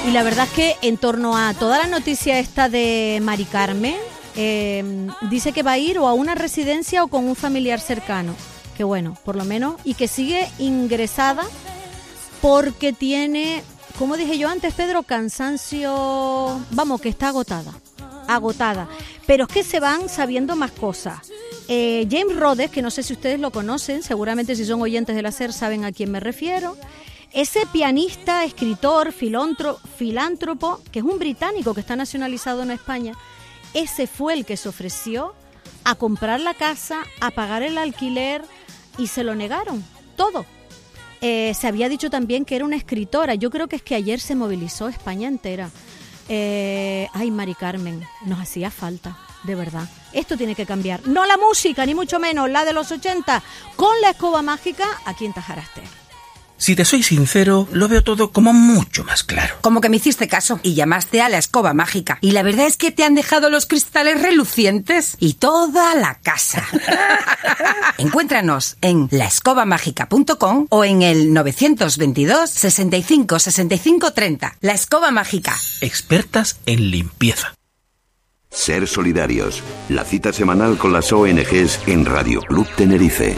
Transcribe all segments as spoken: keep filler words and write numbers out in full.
Y la verdad es que en torno a toda la noticia esta de Mari Carmen, eh, dice que va a ir o a una residencia o con un familiar cercano. Que bueno, por lo menos, y que sigue ingresada porque tiene, como dije yo antes, Pedro, cansancio, vamos, que está agotada, agotada. Pero es que se van sabiendo más cosas. Eh, James Rhodes, que no sé si ustedes lo conocen, seguramente si son oyentes del hacer saben a quién me refiero. Ese pianista, escritor, filantro, filántropo, que es un británico que está nacionalizado en España, ese fue el que se ofreció a comprar la casa, a pagar el alquiler y se lo negaron, todo. Eh, se había dicho también que era una escritora. Yo creo que es que ayer se movilizó España entera. Eh, ay, Mari Carmen, nos hacía falta, de verdad. Esto tiene que cambiar. No la música, ni mucho menos la de los ochenta, con la escoba mágica aquí en Tajaraste. Si te soy sincero, lo veo todo como mucho más claro. Como que me hiciste caso y llamaste a la escoba mágica. Y la verdad es que te han dejado los cristales relucientes y toda la casa. Encuéntranos en la escoba mágica punto com o en el nueve dos dos, sesenta y cinco, sesenta y cinco, treinta. La Escoba Mágica. Expertas en limpieza. Ser solidarios. La cita semanal con las O N Ges en Radio Club Tenerife.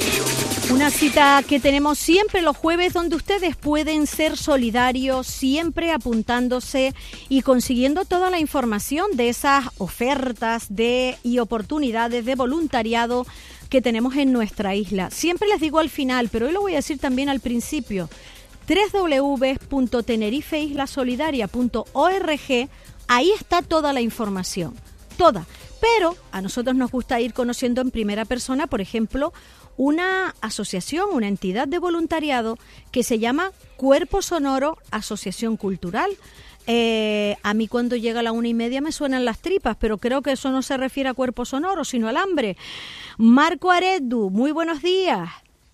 Una cita que tenemos siempre los jueves donde ustedes pueden ser solidarios, siempre apuntándose y consiguiendo toda la información de esas ofertas de y oportunidades de voluntariado que tenemos en nuestra isla. Siempre les digo al final, pero hoy lo voy a decir también al principio, doble u doble u doble u punto tenerife isla solidaria punto org, ahí está toda la información, toda. Pero a nosotros nos gusta ir conociendo en primera persona, por ejemplo, una asociación, una entidad de voluntariado que se llama Cuerpo Sonoro Asociación Cultural. Eh, a mí cuando llega a la una y media me suenan las tripas, pero creo que eso no se refiere a cuerpo sonoro, sino al hambre. Marco Aredu, muy buenos días.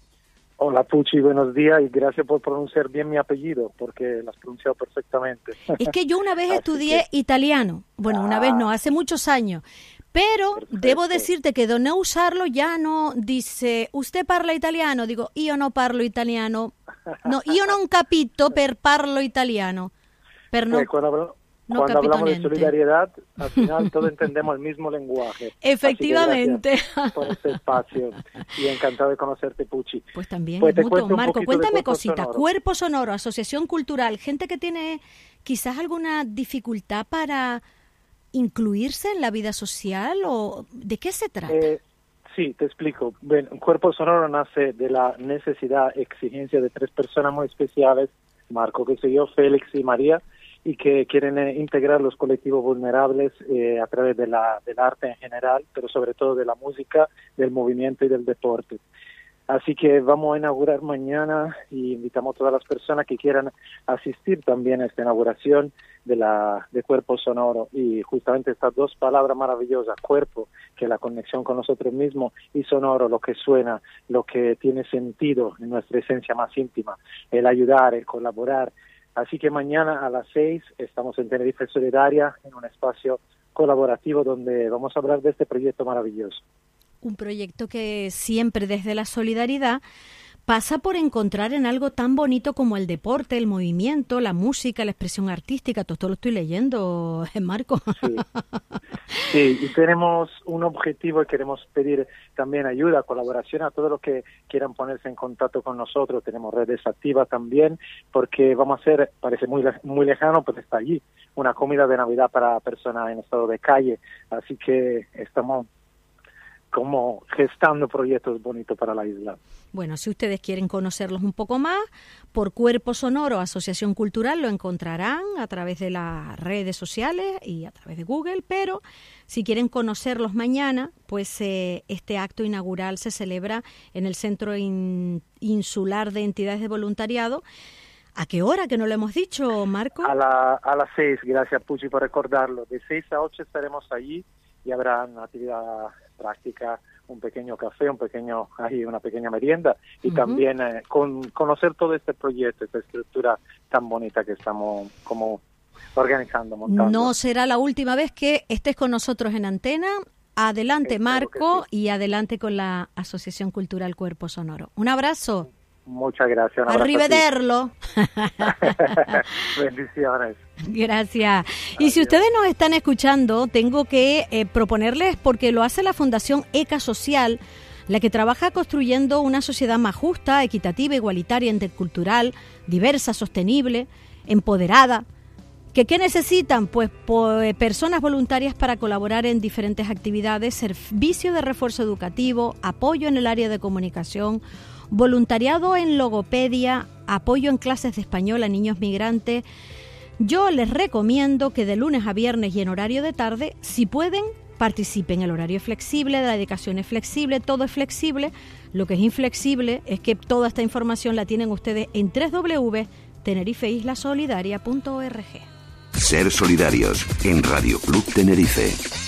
Hola Puchi, buenos días y gracias por pronunciar bien mi apellido, porque lo has pronunciado perfectamente. Es que yo una vez estudié que... italiano, bueno, una ah. vez no, hace muchos años. Pero Perfetto. Devo decirte che de no usarlo ya no dice, usted parla italiano? Digo, io no parlo italiano. No, io non capito per parlo italiano. Per no, eh, cuando hablo, no cuando hablamos niente. de solidaridad, al final todos entendemos el mismo lenguaje. Efectivamente. Por este espacio. Y encantado de conocerte, Puchi. Pues también, pues es mutuo. Marco, cuéntame cositas. Cuerpo Sonoro, Asociación Cultural, gente que tiene quizás alguna dificultad para incluirse en la vida social, o ¿de qué se trata? Eh, sí, te explico. Bueno, Cuerpo Sonoro nace de la necesidad, exigencia de tres personas muy especiales, Marco, que soy yo, Félix y María, y que quieren eh, integrar los colectivos vulnerables eh, a través de la, del arte en general, pero sobre todo de la música, del movimiento y del deporte. Así que vamos a inaugurar mañana y invitamos a todas las personas que quieran asistir también a esta inauguración de la de Cuerpo Sonoro, y justamente estas dos palabras maravillosas, cuerpo, que es la conexión con nosotros mismos, y sonoro, lo que suena, lo que tiene sentido en nuestra esencia más íntima, el ayudar, el colaborar. Así que mañana a las seis estamos en Tenerife Solidaria, en un espacio colaborativo donde vamos a hablar de este proyecto maravilloso. Un proyecto que siempre desde la solidaridad pasa por encontrar en algo tan bonito como el deporte, el movimiento, la música, la expresión artística. Todo esto lo estoy leyendo, Marco. Sí. Sí, y tenemos un objetivo y queremos pedir también ayuda, colaboración a todos los que quieran ponerse en contacto con nosotros. Tenemos redes activas también, porque vamos a hacer, parece muy muy lejano, pero está allí, una comida de Navidad para personas en estado de calle. Así que estamos como gestando proyectos bonitos para la isla. Bueno, si ustedes quieren conocerlos un poco más, por Cuerpo Sonoro Asociación Cultural lo encontrarán a través de las redes sociales y a través de Google, pero si quieren conocerlos mañana, pues eh, este acto inaugural se celebra en el Centro In- Insular de Entidades de Voluntariado. ¿A qué hora? Que no lo hemos dicho, Marco. A, la, a las seis, gracias Puchi por recordarlo. De seis a ocho estaremos allí y habrá una actividad práctica, un pequeño café, un pequeño ahí una pequeña merienda, y uh-huh. también eh, con conocer todo este proyecto, esta estructura tan bonita que estamos como organizando, montando. No será la última vez que estés con nosotros en antena. Adelante, Marco, sí. Y adelante con la Asociación Cultural Cuerpo Sonoro. Un abrazo. Muchas gracias. Arrivederlo. Bendiciones. Gracias. Y si ustedes nos están escuchando, tengo que eh, proponerles, porque lo hace la Fundación ECA Social, la que trabaja construyendo una sociedad más justa, equitativa, igualitaria, intercultural, diversa, sostenible, empoderada. ¿Que qué necesitan? Pues, pues personas voluntarias para colaborar en diferentes actividades, servicio de refuerzo educativo, apoyo en el área de comunicación, voluntariado en logopedia, apoyo en clases de español a niños migrantes. Yo les recomiendo que de lunes a viernes y en horario de tarde, si pueden, participen. El horario es flexible, la dedicación es flexible, todo es flexible. Lo que es inflexible es que toda esta información la tienen ustedes en doble u doble u doble u punto tenerife isla solidaria punto org. Ser solidarios en Radio Club Tenerife.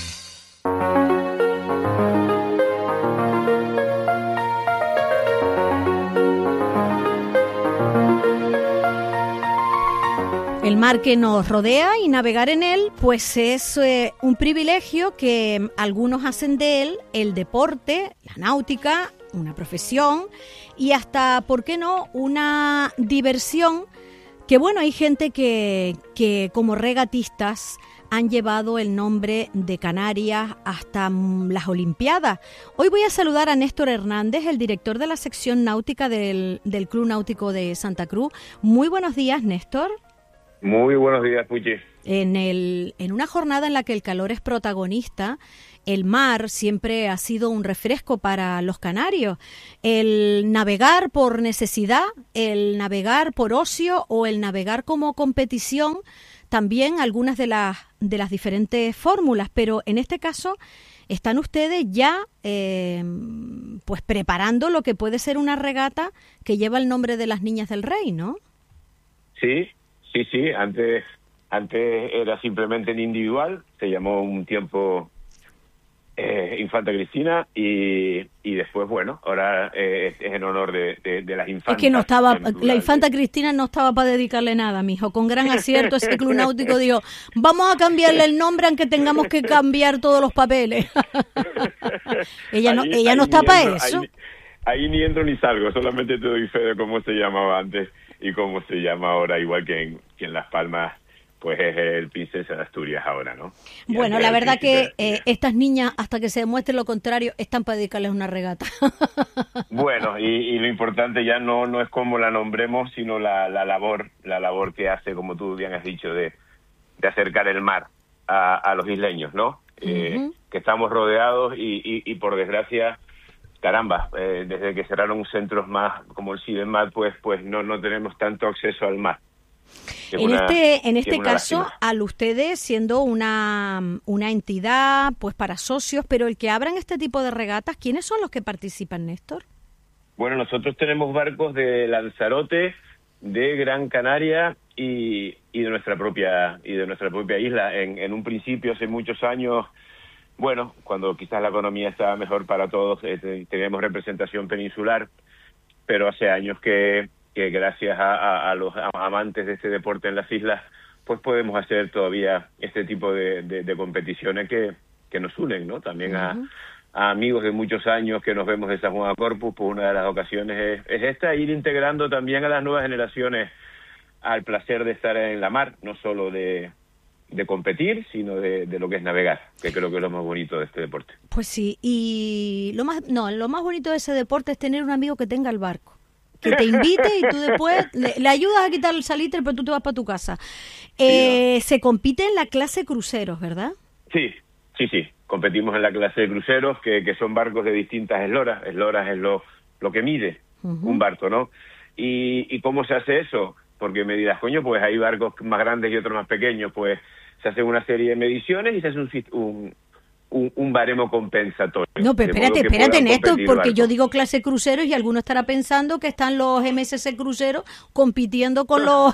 El mar que nos rodea y navegar en él, pues es eh, un privilegio que algunos hacen de él el deporte, la náutica, una profesión y hasta, ¿por qué no?, una diversión. Que bueno, hay gente que, que como regatistas han llevado el nombre de Canarias hasta las Olimpiadas. Hoy voy a saludar a Néstor Hernández, el director de la sección náutica del, del Club Náutico de Santa Cruz. Muy buenos días, Néstor. Muy buenos días, Puchi. En, el, en una jornada en la que el calor es protagonista, el mar siempre ha sido un refresco para los canarios. El navegar por necesidad, el navegar por ocio o el navegar como competición, también algunas de las, de las diferentes fórmulas, pero en este caso están ustedes ya eh, pues preparando lo que puede ser una regata que lleva el nombre de las Niñas del Rey, ¿no? Sí, sí, sí. Antes, antes era simplemente en individual, se llamó un tiempo eh, Infanta Cristina y, y después, bueno, ahora eh, es en honor de, de, de las infantas. Es que no estaba, la Infanta Cristina no estaba para dedicarle nada, mijo. Con gran acierto ese Club Náutico dijo, vamos a cambiarle el nombre aunque tengamos que cambiar todos los papeles. ella no, ahí, ella ahí no está para eso. Ahí, ahí ni entro ni salgo, solamente te doy fe de cómo se llamaba antes y cómo se llama ahora, igual que en, que en Las Palmas, pues es el Princesa de Asturias ahora, ¿no? Y bueno, la verdad que eh, estas niñas, hasta que se demuestre lo contrario, están para dedicarles una regata. Bueno, y, y lo importante ya no no es cómo la nombremos, sino la, la labor, la labor que hace, como tú bien has dicho, de, de acercar el mar a, a los isleños, ¿no? Eh, uh-huh. Que estamos rodeados y, y, y por desgracia, caramba, eh, desde que cerraron centros más como el CIDEMAT, pues pues no no tenemos tanto acceso al mar. En una, este en este caso, lástima. Al ustedes siendo una, una entidad pues para socios, pero el que abran este tipo de regatas, ¿quiénes son los que participan, Néstor? Bueno, nosotros tenemos barcos de Lanzarote, de Gran Canaria y, y de nuestra propia y de nuestra propia isla. En, en un principio, hace muchos años, bueno, cuando quizás la economía estaba mejor para todos, eh, teníamos representación peninsular, pero hace años que que gracias a, a, a los amantes de este deporte en las islas, pues podemos hacer todavía este tipo de, de, de competiciones que, que nos unen, ¿no? También uh-huh. a, a amigos de muchos años que nos vemos de San Juan a Corpus, pues una de las ocasiones es, es esta, ir integrando también a las nuevas generaciones al placer de estar en la mar, no solo de, de competir, sino de, de lo que es navegar, que creo que es lo más bonito de este deporte. Pues sí, y lo más, no, lo más bonito de ese deporte es tener un amigo que tenga el barco, que te invite y tú después le, le ayudas a quitar el salitre, pero tú te vas para tu casa. Eh, sí, ¿no? Se compite en la clase cruceros, ¿verdad? Sí, sí, sí. Competimos en la clase de cruceros, que, que son barcos de distintas esloras. Esloras es lo, lo que mide uh-huh. un barco, ¿no? Y, ¿Y cómo se hace eso? Porque me dirás, coño, pues hay barcos más grandes y otros más pequeños. Pues se hace una serie de mediciones y se hace un... un Un, un baremo compensatorio. No, pero espérate, espérate, Néstor, porque yo digo clase cruceros y alguno estará pensando que están los M S C cruceros compitiendo con los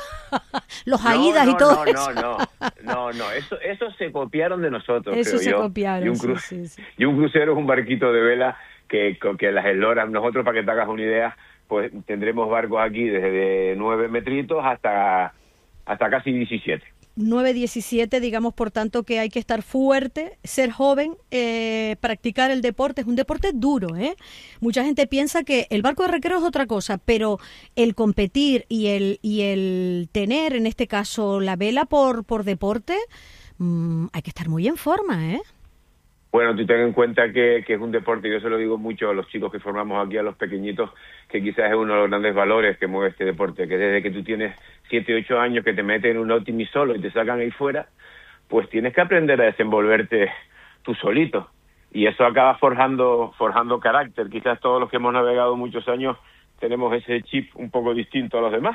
los AIDAS no, no, y todo no, eso. No, no, no, no, eso, eso se copiaron de nosotros, Eso creo se yo. copiaron, y un, cru- sí, sí, sí. y un crucero es un barquito de vela que, que las esloras, nosotros, para que te hagas una idea, pues tendremos barcos aquí desde nueve metritos hasta, hasta casi diecisiete. nueve diecisiete, digamos, por tanto, que hay que estar fuerte, ser joven, eh, practicar el deporte. Es un deporte duro, ¿eh? Mucha gente piensa que el barco de recreo es otra cosa, pero el competir y el y el tener, en este caso, la vela por, por deporte, mmm, hay que estar muy en forma, ¿eh? Bueno, tú ten en cuenta que, que es un deporte, yo se lo digo mucho a los chicos que formamos aquí, a los pequeñitos, que quizás es uno de los grandes valores que mueve este deporte, que desde que tú tienes siete, ocho años que te meten en un Optimis solo y te sacan ahí fuera, pues tienes que aprender a desenvolverte tú solito. Y eso acaba forjando forjando carácter. Quizás todos los que hemos navegado muchos años tenemos ese chip un poco distinto a los demás.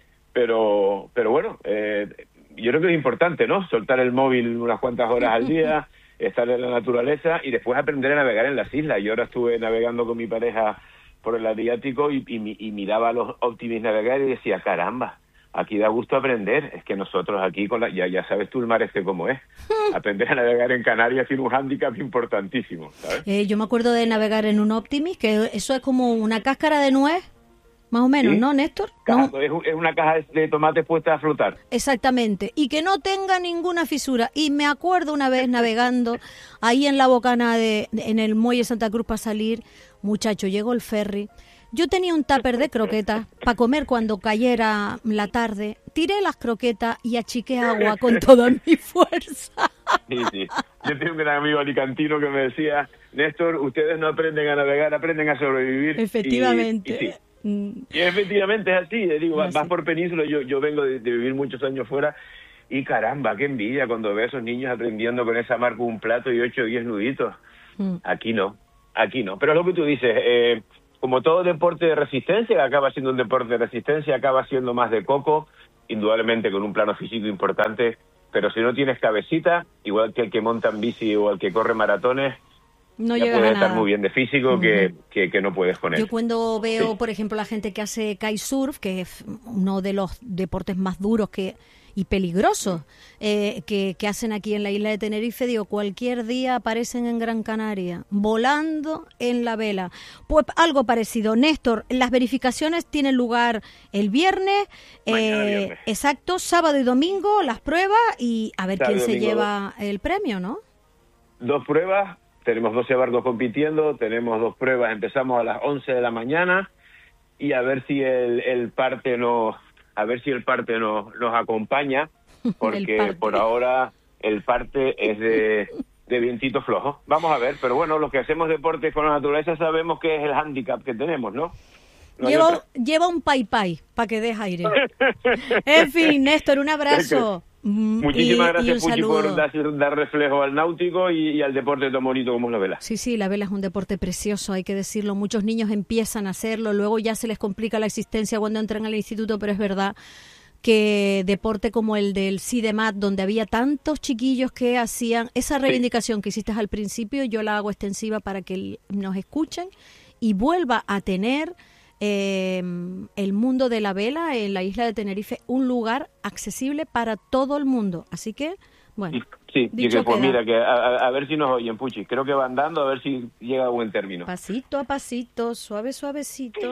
Pero pero bueno, eh, yo creo que es importante, ¿no? Soltar el móvil unas cuantas horas al día, estar en la naturaleza y después aprender a navegar en las islas. Yo ahora estuve navegando con mi pareja por el Adriático y, y, y miraba a los Optimis navegar y decía, caramba, aquí da gusto aprender. Es que nosotros aquí, con la, ya ya sabes tú el mar este cómo es. Aprender a navegar en Canarias tiene un hándicap importantísimo, ¿sabes? Eh, yo me acuerdo de navegar en un Optimis, que eso es como una cáscara de nuez, más o menos, ¿sí? ¿No, Néstor? Caja, ¿No? Es, es una caja de tomate puesta a flotar. Exactamente, y que no tenga ninguna fisura. Y me acuerdo una vez navegando ahí en la bocana, de, en el muelle Santa Cruz para salir, muchacho, llegó el ferry. Yo tenía un tupper de croquetas para comer cuando cayera la tarde. Tiré las croquetas y achiqué agua con toda mi fuerza. Sí, sí. Yo tengo un gran amigo alicantino que me decía, Néstor, ustedes no aprenden a navegar, aprenden a sobrevivir. Efectivamente. Y, y sí. Y efectivamente es así, le digo, no, vas sí. por península, yo yo vengo de, de vivir muchos años fuera y caramba, qué envidia cuando veo a esos niños aprendiendo con esa marca un plato y ocho o diez nuditos. Mm. Aquí no, aquí no. Pero es lo que tú dices, eh, como todo deporte de resistencia, acaba siendo un deporte de resistencia, acaba siendo más de coco, indudablemente con un plano físico importante, pero si no tienes cabecita, igual que el que monta en bici o el que corre maratones, no ya llega puedes a nada. estar muy bien de físico uh-huh. que, que, que no puedes con él. Yo cuando veo, sí. por ejemplo, la gente que hace kitesurf, que es uno de los deportes más duros que y peligrosos eh, que, que hacen aquí en la isla de Tenerife, digo, cualquier día aparecen en Gran Canaria, volando en la vela. Pues algo parecido. Néstor, las verificaciones tienen lugar el viernes, Mañana eh, viernes. Exacto, sábado y domingo, las pruebas y a ver Sábado quién se domingo, lleva el premio, ¿no? Dos pruebas. Tenemos doce barcos compitiendo, tenemos dos pruebas, empezamos a las once de la mañana y a ver si el, el parte nos a ver si el parte nos, nos acompaña, porque por ahora el parte es de, de vientito flojo. Vamos a ver, pero bueno, los que hacemos deporte con la naturaleza sabemos que es el hándicap que tenemos, ¿no? No lleva, lleva un pai pai para que des aire. En fin, Néstor, un abrazo. Muchísimas y, gracias, y Puchi, por dar, dar reflejo al náutico y, y al deporte tan bonito como es la vela. Sí, sí, la vela es un deporte precioso, hay que decirlo. Muchos niños empiezan a hacerlo, luego ya se les complica la existencia cuando entran al instituto, pero es verdad que deporte como el del CIDEMAT, donde había tantos chiquillos que hacían esa reivindicación sí. que hiciste al principio, yo la hago extensiva para que nos escuchen y vuelva a tener... Eh, el mundo de la vela en la isla de Tenerife, un lugar accesible para todo el mundo. Así que, bueno. Sí, y que pues mira, que a, a ver si nos oyen, Puchi. Creo que van dando, a ver si llega a buen término. Pasito a pasito, suave, suavecito.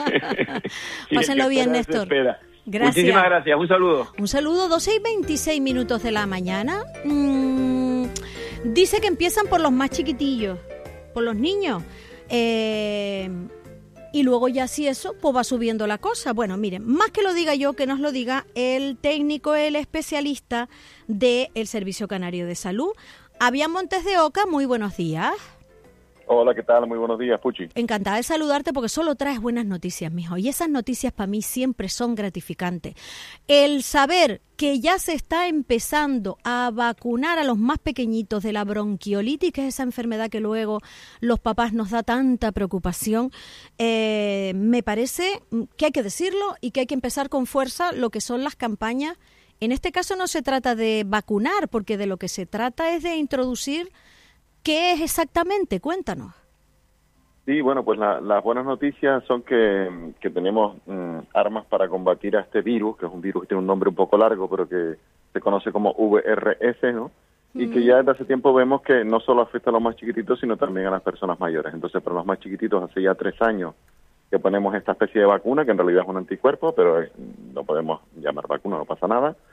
sí, Pásenlo bien, Néstor. Gracias. Muchísimas gracias, un saludo. Un saludo, doce y veintiséis minutos de la mañana. Mm, dice que empiezan por los más chiquitillos, por los niños. Eh... Y luego ya si eso, pues va subiendo la cosa. Bueno, miren, más que lo diga yo, que nos lo diga el técnico, el especialista del Servicio Canario de Salud. Avian Montes de Oca, muy buenos días. Hola, ¿qué tal? Muy buenos días, Puchi. Encantada de saludarte porque solo traes buenas noticias, mijo. Y esas noticias para mí siempre son gratificantes. El saber que ya se está empezando a vacunar a los más pequeñitos de la bronquiolitis, que es esa enfermedad que luego los papás nos da tanta preocupación, eh, me parece que hay que decirlo y que hay que empezar con fuerza lo que son las campañas. En este caso no se trata de vacunar, porque de lo que se trata es de introducir. ¿Qué es exactamente? Cuéntanos. Sí, bueno, pues la, las buenas noticias son que, que tenemos mm, armas para combatir a este virus, que es un virus que tiene un nombre un poco largo, pero que se conoce como V R S, ¿no? Y mm. que ya desde hace tiempo vemos que no solo afecta a los más chiquititos, sino también a las personas mayores. Entonces, para los más chiquititos, hace ya tres años que ponemos esta especie de vacuna, que en realidad es un anticuerpo, pero es, no podemos llamar vacuna, no pasa nada.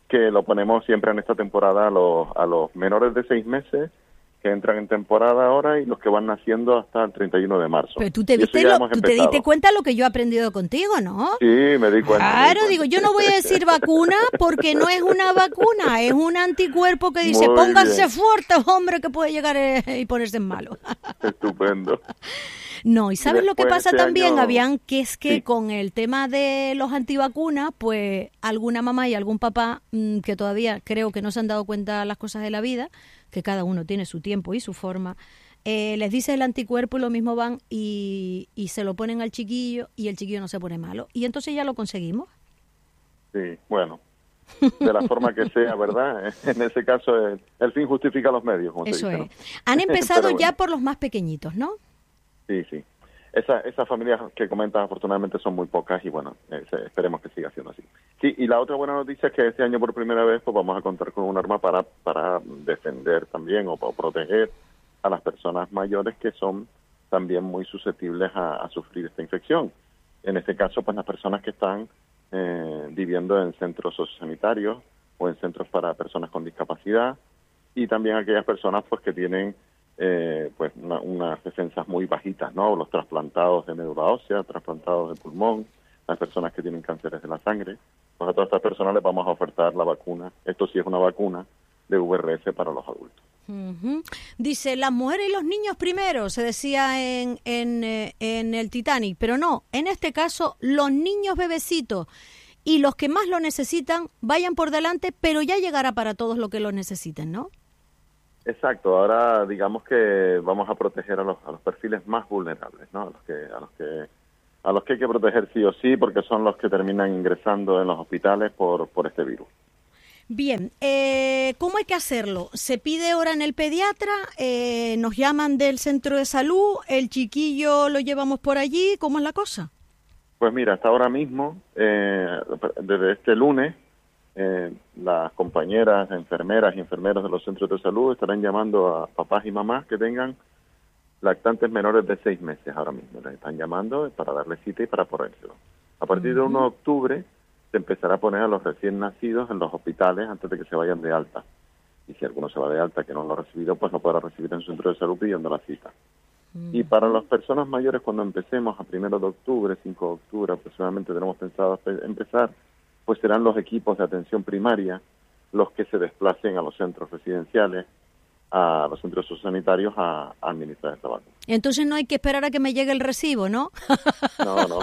que lo ponemos siempre en esta temporada a los, a los menores de seis meses, que entran en temporada ahora, y los que van naciendo hasta el treinta y uno de marzo. Pero tú te, viste lo, tú te diste cuenta lo que yo he aprendido contigo, ¿no? Sí, me di cuenta. Claro, digo, yo no voy a decir vacuna porque no es una vacuna, es un anticuerpo que dice, Muy pónganse bien. fuerte, hombre, que puede llegar eh, y ponerse en malo. Estupendo. No, y ¿sabes Y lo que después pasa este también, año- Avian? Que es que Sí. con el tema de los antivacunas, pues alguna mamá y algún papá mmm, que todavía creo que no se han dado cuenta de las cosas de la vida, que cada uno tiene su tiempo y su forma, eh, les dice el anticuerpo y lo mismo van y, y se lo ponen al chiquillo y el chiquillo no se pone malo. Y entonces ya lo conseguimos. Sí, bueno, de la forma que sea, ¿verdad? En ese caso, el, el fin justifica los medios, como Eso se dice, es. ¿no? Han empezado Pero ya bueno. por los más pequeñitos, ¿no? Sí, sí. Esa, esas familias que comentas afortunadamente son muy pocas y bueno, eh, se- esperemos que siga siendo así. Sí, y la otra buena noticia es que este año por primera vez pues vamos a contar con un arma para, para defender también o para proteger a las personas mayores que son también muy susceptibles a, a sufrir esta infección. En este caso, pues las personas que están eh, viviendo en centros sociosanitarios o en centros para personas con discapacidad, y también aquellas personas pues que tienen eh, pues una- unas defensas muy bajitas, ¿no? Los trasplantados de médula ósea, trasplantados de pulmón, las personas que tienen cánceres de la sangre. Pues a todas estas personas les vamos a ofertar la vacuna. Esto sí es una vacuna de V R S para los adultos. Ujú. Dice, las mujeres y los niños primero, se decía en, en, eh, en el Titanic, pero no, en este caso los niños bebecitos y los que más lo necesitan vayan por delante, pero ya llegará para todos los que lo necesiten, ¿no? Exacto, ahora digamos que vamos a proteger a los, a los perfiles más vulnerables, ¿no? A los que a los que a los que hay que proteger sí o sí, porque son los que terminan ingresando en los hospitales por por este virus. Bien, eh, ¿cómo hay que hacerlo? ¿Se pide hora en el pediatra? Eh, ¿Nos llaman del centro de salud? ¿El chiquillo lo llevamos por allí? ¿Cómo es la cosa? Pues mira, hasta ahora mismo, eh, desde este lunes, eh, las compañeras, enfermeras y enfermeros de los centros de salud estarán llamando a papás y mamás que tengan lactantes menores de seis meses ahora mismo. Les están llamando para darle cita y para ponérselo. A partir del uno de octubre se empezará a poner a los recién nacidos en los hospitales antes de que se vayan de alta. Y si alguno se va de alta que no lo ha recibido, pues lo podrá recibir en su centro de salud pidiendo la cita. Y para las personas mayores, cuando empecemos a primero de octubre, cinco de octubre aproximadamente, tenemos pensado pe- empezar, pues serán los equipos de atención primaria los que se desplacen a los centros residenciales, a los centros sociosanitarios a, a administrar esta vacuna. Entonces no hay que esperar a que me llegue el recibo, ¿no? No, no.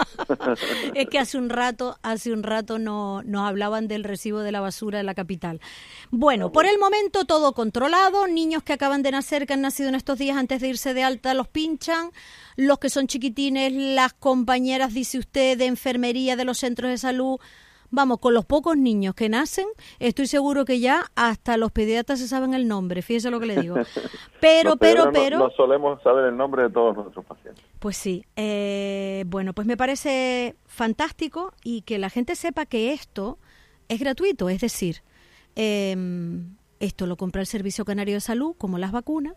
Es que hace un rato, hace un rato no, nos hablaban del recibo de la basura de la capital. Bueno, por el momento todo controlado. Niños que acaban de nacer, que han nacido en estos días antes de irse de alta, los pinchan. Los que son chiquitines, las compañeras, dice usted, de enfermería de los centros de salud. Vamos, con los pocos niños que nacen, estoy seguro que ya hasta los pediatras se saben el nombre, fíjese lo que le digo. Pero, Los pero, pediatras no- pero... No solemos saber el nombre de todos nuestros pacientes. Pues sí, eh, bueno, pues me parece fantástico y que la gente sepa que esto es gratuito, es decir, eh, esto lo compra el Servicio Canario de Salud, como las vacunas,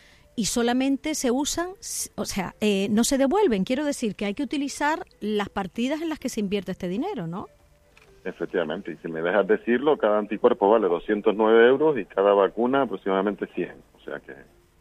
y solamente se usan, o sea, eh, no se devuelven. Quiero decir que hay que utilizar las partidas en las que se invierte este dinero, ¿no? Efectivamente, y si me dejas decirlo, cada anticuerpo vale doscientos nueve euros y cada vacuna aproximadamente cien. O sea que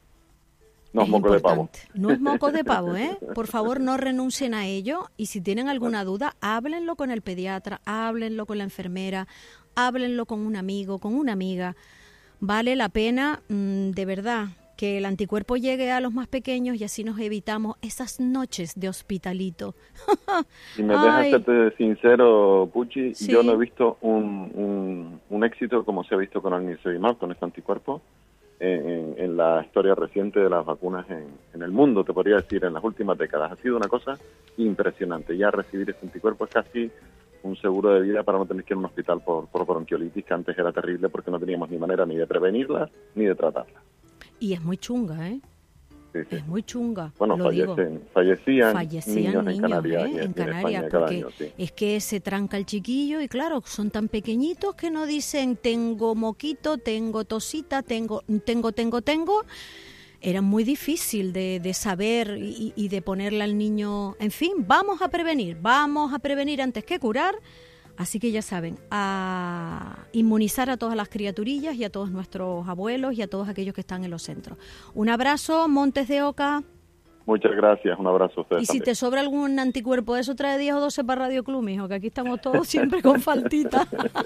no es moco de pavo. importante. No es moco de pavo, ¿eh? Por favor, no renuncien a ello y si tienen alguna duda, háblenlo con el pediatra, háblenlo con la enfermera, háblenlo con un amigo, con una amiga. Vale la pena, mmm, de verdad, que el anticuerpo llegue a los más pequeños y así nos evitamos esas noches de hospitalito. Si me dejas Ay. serte sincero, Puchi, Sí. yo no he visto un, un, un éxito como se ha visto con Alniceimab, con este anticuerpo, en, en, en la historia reciente de las vacunas en, en el mundo, te podría decir, en las últimas décadas. Ha sido una cosa impresionante. Ya recibir este anticuerpo es casi un seguro de vida para no tener que ir a un hospital por, por bronquiolitis, que antes era terrible porque no teníamos ni manera ni de prevenirla ni de tratarla. Y es muy chunga, ¿eh? Sí, sí. Es muy chunga. Bueno, lo digo. fallecen, fallecían, Fallecían niños, niños, en Canarias, ¿eh? y en en Canarias, España cada porque año, sí. es que se tranca el chiquillo y claro, son tan pequeñitos que no dicen tengo moquito, tengo tosita, tengo, tengo, tengo, tengo. Era muy difícil de, de saber y, y de ponerle al niño, en fin, vamos a prevenir, vamos a prevenir antes que curar. Así que ya saben, a inmunizar a todas las criaturillas y a todos nuestros abuelos y a todos aquellos que están en los centros. Un abrazo, Montes de Oca. Muchas gracias, un abrazo a ustedes. Y si también. te sobra algún anticuerpo de eso, trae diez o doce para Radio Club, mijo, que aquí estamos todos siempre con faltita.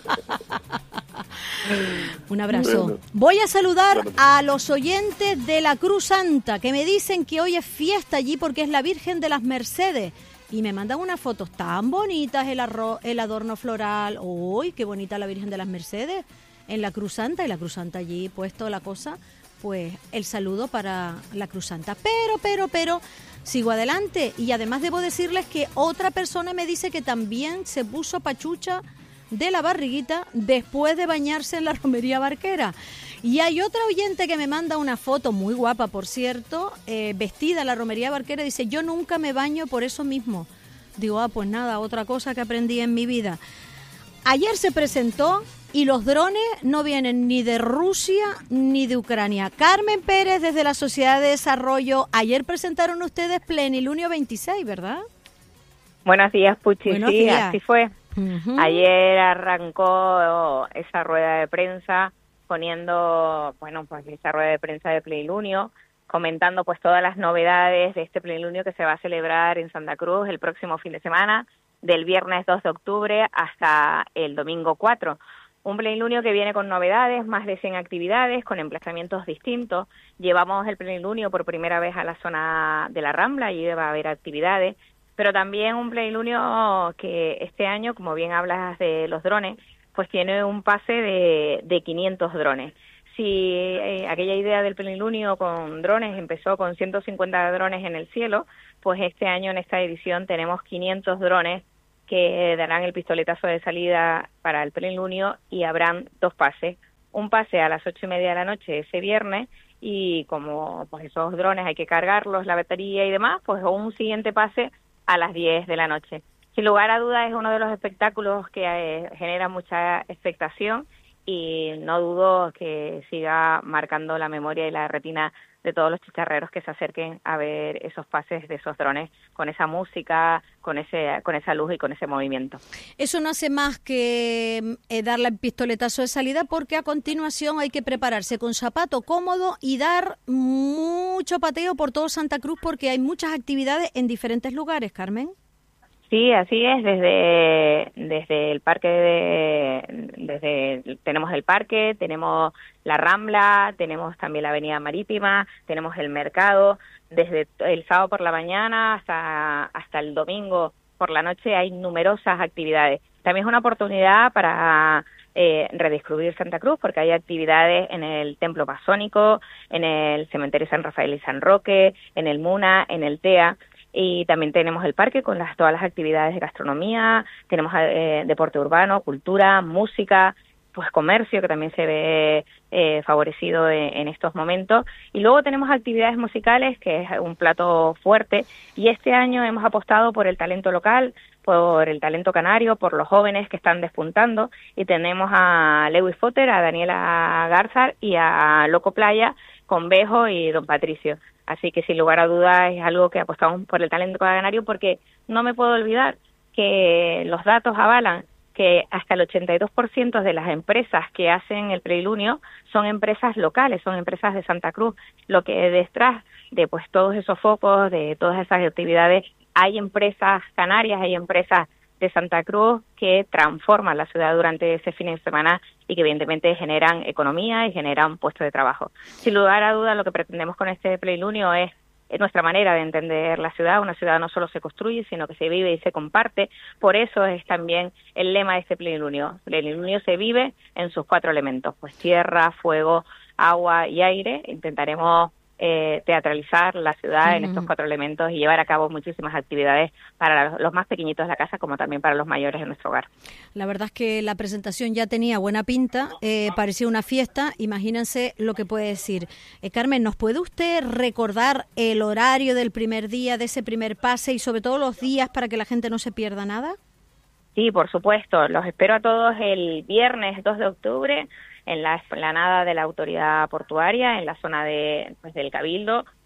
Un abrazo. Bueno. Voy a saludar Bueno. a los oyentes de la Cruz Santa, que me dicen que hoy es fiesta allí porque es la Virgen de las Mercedes. Y me mandan unas fotos tan bonitas, el, arro, el adorno floral. ¡Uy, qué bonita la Virgen de las Mercedes! En la Cruz Santa, y la Cruz Santa allí puesto la cosa, pues el saludo para la Cruz Santa. Pero, pero, pero, sigo adelante. Y además debo decirles que otra persona me dice que también se puso pachucha de la barriguita después de bañarse en la romería barquera. Y hay otra oyente que me manda una foto muy guapa, por cierto, eh, vestida en la romería barquera, dice, yo nunca me baño por eso mismo. Digo, ah, pues nada, otra cosa que aprendí en mi vida. Ayer se presentó y los drones no vienen ni de Rusia ni de Ucrania. Carmen Pérez, desde la Sociedad de Desarrollo, ayer presentaron ustedes Plenilunio veintiséis, ¿verdad? Buenos días, Puchi. Buenos sí, días. así fue. Uh-huh. Ayer arrancó esa rueda de prensa poniendo, bueno, pues esa rueda de prensa de Plenilunio, comentando pues todas las novedades de este Plenilunio que se va a celebrar en Santa Cruz el próximo fin de semana, del viernes dos de octubre hasta el domingo cuatro. Un Plenilunio que viene con novedades, más de cien actividades, con emplazamientos distintos. Llevamos el Plenilunio por primera vez a la zona de la Rambla, allí va a haber actividades, pero también un Plenilunio que este año, como bien hablas de los drones, pues tiene un pase de, de quinientos drones. Si eh, aquella idea del Plenilunio con drones empezó con ciento cincuenta drones en el cielo, pues este año en esta edición tenemos quinientos drones que darán el pistoletazo de salida para el Plenilunio y habrán dos pases. Un pase a las ocho y media de la noche ese viernes y como pues esos drones hay que cargarlos, la batería y demás, pues un siguiente pase a las diez de la noche. Sin lugar a dudas es uno de los espectáculos que eh, genera mucha expectación y no dudo que siga marcando la memoria y la retina de todos los chicharreros que se acerquen a ver esos pases de esos drones con esa música, con ese con esa luz y con ese movimiento. Eso no hace más que eh, darle el pistoletazo de salida porque a continuación hay que prepararse con zapato cómodo y dar mucho pateo por todo Santa Cruz porque hay muchas actividades en diferentes lugares, Carmen. Sí, así es, desde desde el parque, de, desde tenemos el parque, tenemos la Rambla, tenemos también la Avenida Marítima, tenemos el mercado, desde el sábado por la mañana hasta, hasta el domingo por la noche hay numerosas actividades. También es una oportunidad para eh, redescubrir Santa Cruz porque hay actividades en el Templo Masónico, en el Cementerio San Rafael y San Roque, en el MUNA, en el TEA. Y también tenemos el parque con las, todas las actividades de gastronomía, tenemos eh, deporte urbano, cultura, música, pues comercio que también se ve eh, favorecido en, en estos momentos. Y luego tenemos actividades musicales, que es un plato fuerte. Y este año hemos apostado por el talento local, por el talento canario, por los jóvenes que están despuntando. Y tenemos a Lewis Potter, a Daniela Garzar y a Loco Playa con Bejo y Don Patricio. Así que sin lugar a dudas es algo que apostamos por el talento canario porque no me puedo olvidar que los datos avalan que hasta el ochenta y dos por ciento de las empresas que hacen el Plenilunio son empresas locales, son empresas de Santa Cruz, lo que detrás de pues todos esos focos, de todas esas actividades, hay empresas canarias, hay empresas de Santa Cruz que transforman la ciudad durante ese fin de semana y que evidentemente generan economía y generan puestos de trabajo. Sin lugar a dudas, lo que pretendemos con este Plenilunio es nuestra manera de entender la ciudad. Una ciudad no solo se construye, sino que se vive y se comparte. Por eso es también el lema de este Plenilunio. El Plenilunio se vive en sus cuatro elementos, pues tierra, fuego, agua y aire. Intentaremos eh, teatralizar la ciudad uh-huh. en estos cuatro elementos y llevar a cabo muchísimas actividades para los más pequeñitos de la casa como también para los mayores de nuestro hogar. La verdad es que la presentación ya tenía buena pinta, eh, parecía una fiesta, imagínense lo que puede decir. Eh, Carmen, ¿nos puede usted recordar el horario del primer día, de ese primer pase y sobre todo los días para que la gente no se pierda nada? Sí, por supuesto, los espero a todos el viernes dos de octubre en la explanada de la Autoridad Portuaria, en la zona de pues del Cabildo,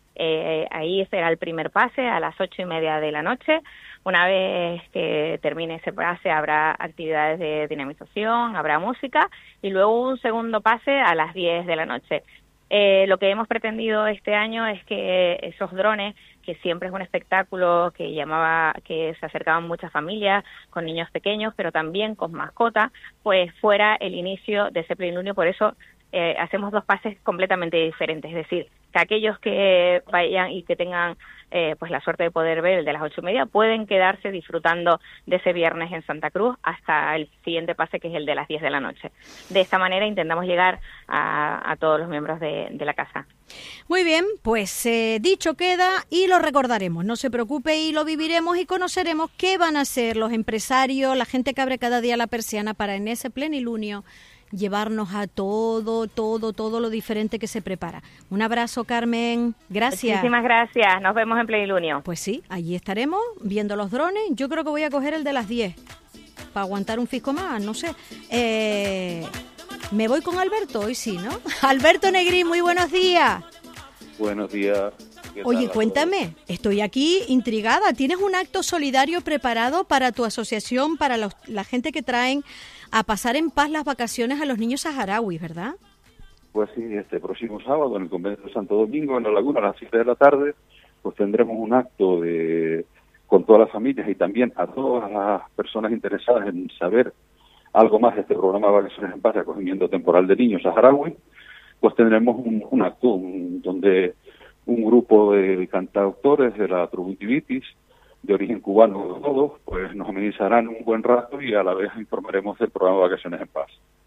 Eh, ahí será el primer pase a las ocho y media de la noche. Una vez que termine ese pase habrá actividades de dinamización, habrá música y luego un segundo pase a las diez de la noche. Eh, lo que hemos pretendido este año es que esos drones, que siempre es un espectáculo que llamaba, que se acercaban muchas familias con niños pequeños, pero también con mascotas, pues fuera el inicio de ese plenilunio. Por eso eh, hacemos dos pases completamente diferentes, es decir, que aquellos que vayan y que tengan eh, pues la suerte de poder ver el de las ocho y media pueden quedarse disfrutando de ese viernes en Santa Cruz hasta el siguiente pase, que es el de las diez de la noche. De esta manera intentamos llegar a, a todos los miembros de, de la casa. Muy bien, pues eh, dicho queda y lo recordaremos, no se preocupe, y lo viviremos y conoceremos qué van a hacer los empresarios, la gente que abre cada día la persiana para en ese plenilunio llevarnos a todo, todo, todo lo diferente que se prepara. Un abrazo, Carmen. Gracias. Muchísimas gracias. Nos vemos en plenilunio. Pues sí, allí estaremos viendo los drones. Yo creo que voy a coger el de las diez para aguantar un fisco más, no sé. Eh, me voy con Alberto, hoy sí, ¿no? Alberto Negrín, muy buenos días. Buenos días. Oye, cuéntame, estoy aquí intrigada. ¿Tienes un acto solidario preparado para tu asociación, para los, la gente que traen a pasar en paz las vacaciones a los niños saharauis, verdad? Pues sí, este próximo sábado en el convento de Santo Domingo, en La Laguna, a las siete de la tarde, pues tendremos un acto de con todas las familias y también a todas las personas interesadas en saber algo más de este programa de Vacaciones en Paz de acogimiento temporal de niños saharauis. Pues tendremos un, un acto un, donde un grupo de cantautores de la Trubutivitis, de origen cubano todos, pues nos amenizarán un buen rato y a la vez informaremos del programa de Vacaciones en Paz.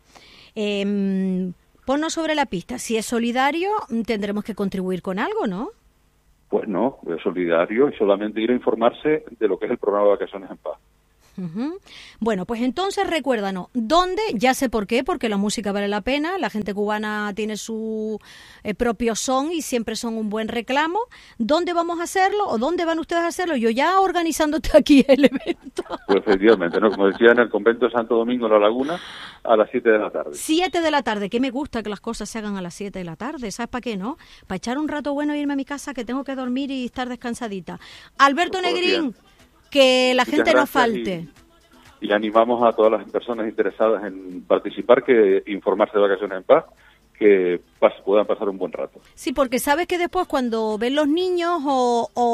Eh, ponnos sobre la pista. Si es solidario, tendremos que contribuir con algo, ¿no? Pues no, es solidario y solamente ir a informarse de lo que es el programa de Vacaciones en Paz. Uh-huh. Bueno, pues entonces recuérdanos, ¿dónde? Ya sé por qué, porque la música vale la pena, la gente cubana tiene su eh, propio son y siempre son un buen reclamo. ¿Dónde vamos a hacerlo o dónde van ustedes a hacerlo? Yo ya organizándote aquí el evento. Pues efectivamente, ¿no? Como decía, en el convento de Santo Domingo, La Laguna, a las siete de la tarde. siete de la tarde, que me gusta que las cosas se hagan a las siete de la tarde, ¿sabes para qué, no? Para echar un rato bueno e irme a mi casa, que tengo que dormir y estar descansadita. Alberto pues Negrín, que la gente no falte. Y, y animamos a todas las personas interesadas en participar, que informarse de Vacaciones en Paz, que pas, puedan pasar un buen rato. Sí, porque sabes que después cuando ven los niños o, o